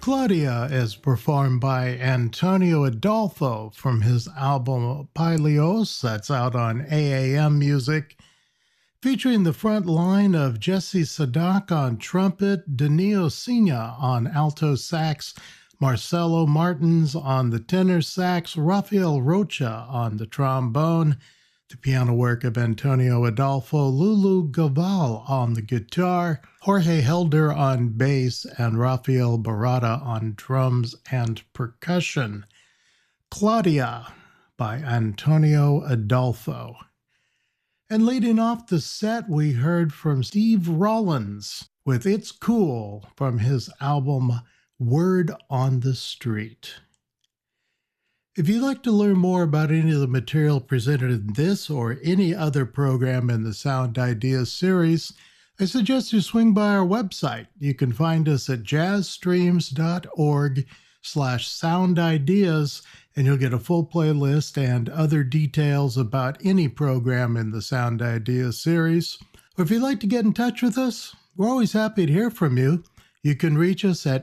Claudia is performed by Antonio Adolfo from his album Pyleos, that's out on AAM Music, featuring the front line of Jesse Sadak on trumpet, Danilo Sina on alto sax, Marcelo Martins on the tenor sax, Rafael Rocha on the trombone, the piano work of Antonio Adolfo, Lulu Gaval on the guitar, Jorge Helder on bass, and Rafael Barata on drums and percussion. Claudia by Antonio Adolfo. And leading off the set, we heard from Steve Rollins with It's Cool from his album Word on the Street. If you'd like to learn more about any of the material presented in this or any other program in the Sound Ideas series, I suggest you swing by our website. You can find us at jazzstreams.org/soundideas, and you'll get a full playlist and other details about any program in the Sound Ideas series. Or if you'd like to get in touch with us, we're always happy to hear from you. You can reach us at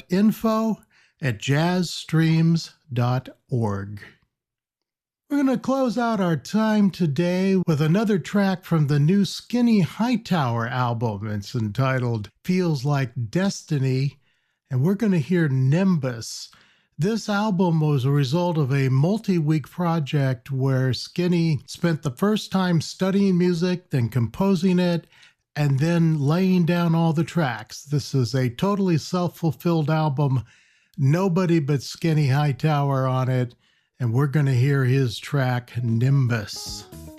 info@jazzstreams.org. We're going to close out our time today with another track from the new Skinny Hightower album. It's entitled Feels Like Destiny, and we're going to hear Nimbus. This album was a result of a multi-week project where Skinny spent the first time studying music, then composing it, and then laying down all the tracks. This is a totally self-fulfilled album. Nobody but Skinny Hightower on it, and we're going to hear his track, Nimbus.